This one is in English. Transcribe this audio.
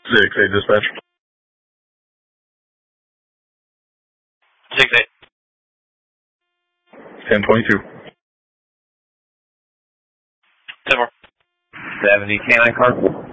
6-8 dispatch. 6-8. 10-22. 10-4. 70 canine car.